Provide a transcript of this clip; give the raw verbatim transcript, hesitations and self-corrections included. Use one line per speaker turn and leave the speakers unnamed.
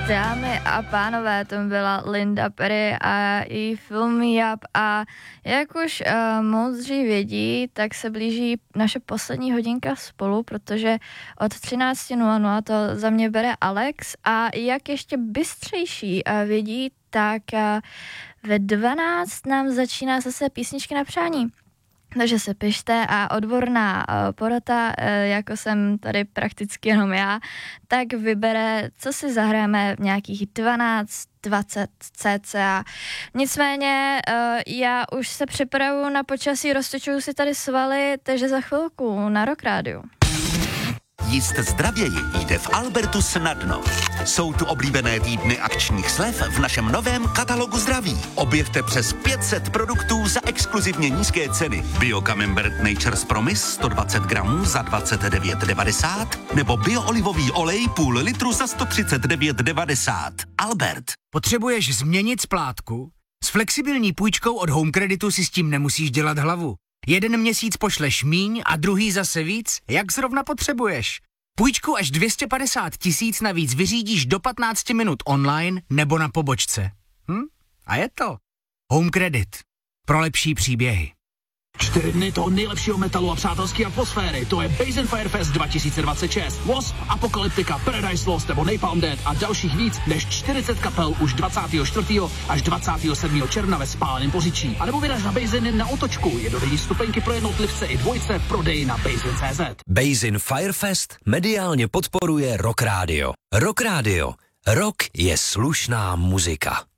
Dámy a pánové, to byla Linda Perry a její film Jab a jak už uh, moudří vědí, tak se blíží naše poslední hodinka spolu, protože od třináct nula nula to za mě bere Alex a jak ještě bystřejší uh, vědí, tak uh, ve dvanáct nám začíná zase písničky na přání. Takže se pište a odborná uh, porota, uh, jako jsem tady prakticky jenom já, tak vybere, co si zahrajeme v nějakých dvanáct dvacet cca. Nicméně uh, já už se připravuju na počasí, roztočuju si tady svaly, takže za chvilku na Rock Rádiu.
Jíst zdravěji jde v Albertu snadno. Jsou tu oblíbené týdny akčních slev v našem novém katalogu zdraví. Objevte přes pět set produktů za exkluzivně nízké ceny. Bio Camembert Nature's Promise sto dvacet gramů za dvacet devět devadesát nebo bioolivový olej půl litru za sto třicet devět devadesát. Albert.
Potřebuješ změnit splátku? S flexibilní půjčkou od Home Creditu si s tím nemusíš dělat hlavu. Jeden měsíc pošleš míň a druhý zase víc, jak zrovna potřebuješ. Půjčku až dvě stě padesát tisíc navíc vyřídíš do patnáct minut online nebo na pobočce. Hm? A je to. Home Credit. Pro lepší příběhy.
Čtyři dny toho nejlepšího metalu a přátelské atmosféry. To je Basin Firefest dva tisíce dvacet šest. Wasp, Apocalyptica, Paradise Lost nebo Napalm Death a dalších víc než čtyřicet kapel už dvacátého čtvrtého až dvacátého sedmého června ve Spáleném Poříčí. A nebo vyraž na Basin na otočku. Jednodenní stupenky pro jednotlivce i dvojce v prodeji na basin tečka cé zet.
Basin Firefest mediálně podporuje Rock Radio. Rock Radio. Rock je slušná muzika.